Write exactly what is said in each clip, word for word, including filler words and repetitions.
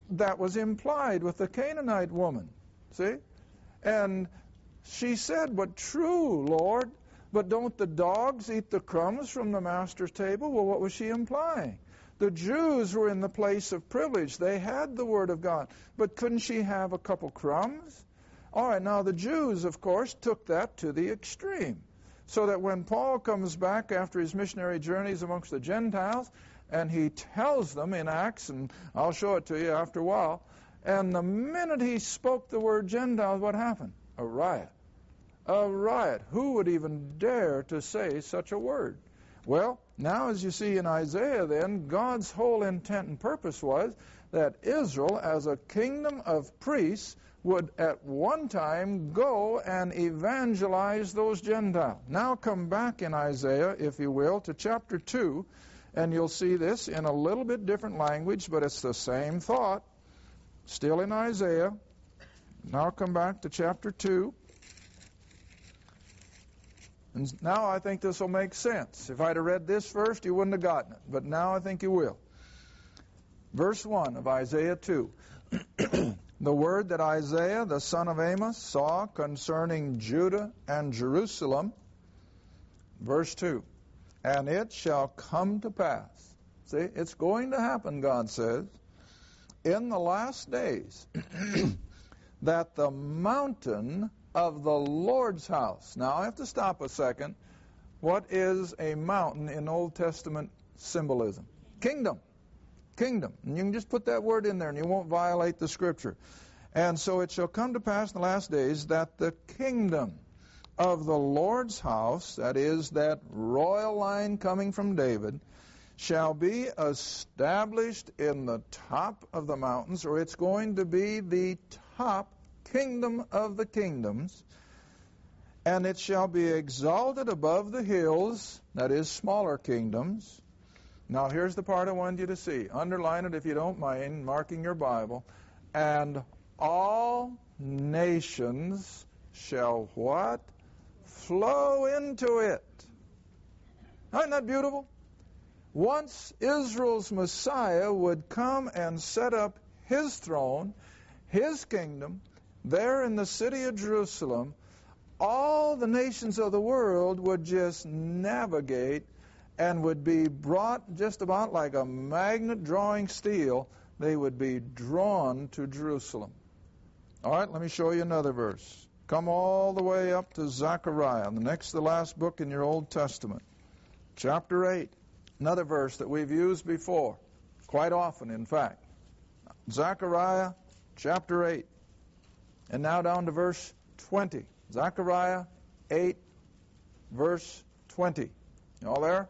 that was implied with the Canaanite woman. See? And she said, "But true, Lord, but don't the dogs eat the crumbs from the master's table?" Well, what was she implying? The Jews were in the place of privilege. They had the Word of God. But couldn't she have a couple crumbs? All right, now the Jews, of course, took that to the extreme. So that when Paul comes back after his missionary journeys amongst the Gentiles, and he tells them in Acts, and I'll show it to you after a while, and the minute he spoke the word Gentiles, what happened? A riot. A riot. Who would even dare to say such a word? Well, now as you see in Isaiah then, God's whole intent and purpose was that Israel, as a kingdom of priests, would at one time go and evangelize those Gentiles. Now come back in Isaiah, if you will, to chapter two, and you'll see this in a little bit different language, but it's the same thought. Still in Isaiah. Now come back to chapter two. And now I think this will make sense. If I'd have read this first, you wouldn't have gotten it. But now I think you will. Verse one of Isaiah two. The word that Isaiah, the son of Amos, saw concerning Judah and Jerusalem. Verse two. And it shall come to pass. See, it's going to happen, God says, in the last days, that the mountain of the Lord's house. Now, I have to stop a second. What is a mountain in Old Testament symbolism? Kingdom. Kingdom. And you can just put that word in there and you won't violate the Scripture. And so it shall come to pass in the last days that the kingdom of the Lord's house, that is, that royal line coming from David, shall be established in the top of the mountains, or it's going to be the top kingdom of the kingdoms, and it shall be exalted above the hills, that is, smaller kingdoms. Now here's the part I wanted you to see. Underline it if you don't mind, marking your Bible. And all nations shall what? Flow into it. Isn't that beautiful? Once Israel's Messiah would come and set up his throne, his kingdom, there in the city of Jerusalem, all the nations of the world would just navigate and would be brought just about like a magnet drawing steel. They would be drawn to Jerusalem. All right, let me show you another verse. Come all the way up to Zechariah, the next to the last book in your Old Testament. Chapter eight, another verse that we've used before, quite often in fact. Zechariah chapter eight. And now down to verse twenty. Zechariah eight, verse twenty. You all there?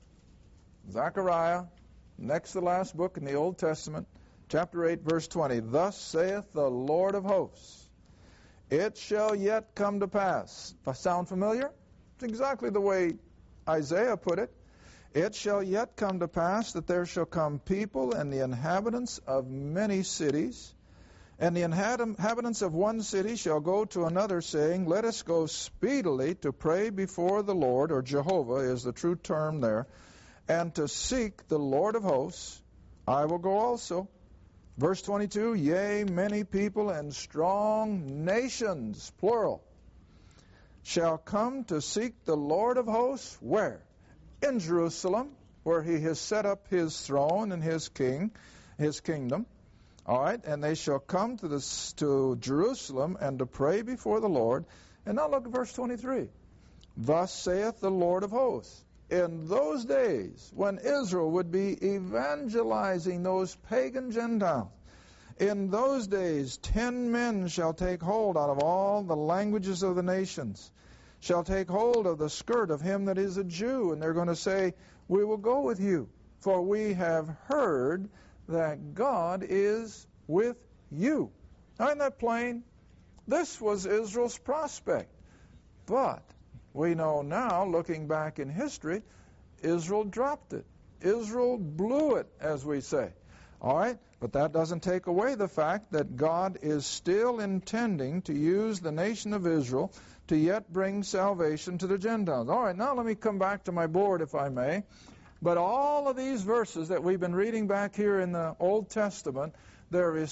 Zechariah, next to the last book in the Old Testament, chapter eight, verse twenty. Thus saith the Lord of hosts, it shall yet come to pass. Sound familiar? It's exactly the way Isaiah put it. It shall yet come to pass that there shall come people and the inhabitants of many cities, and the inhabitants of one city shall go to another, saying, let us go speedily to pray before the Lord, or Jehovah is the true term there, and to seek the Lord of hosts. I will go also. Verse twenty-two, yea, many people and strong nations, plural, shall come to seek the Lord of hosts. Where? In Jerusalem, where he has set up his throne and his king, his kingdom. All right, and they shall come to this to Jerusalem and to pray before the Lord. And now look at verse twenty-three. Thus saith the Lord of hosts. In those days, when Israel would be evangelizing those pagan Gentiles, in those days ten men shall take hold out of all the languages of the nations, shall take hold of the skirt of him that is a Jew, and they're going to say, we will go with you, for we have heard that God is with you. Isn't that plain? This was Israel's prospect. But we know now, looking back in history, Israel dropped it. Israel blew it, as we say. All right? But that doesn't take away the fact that God is still intending to use the nation of Israel to yet bring salvation to the Gentiles. All right, now let me come back to my board, if I may. But all of these verses that we've been reading back here in the Old Testament, there is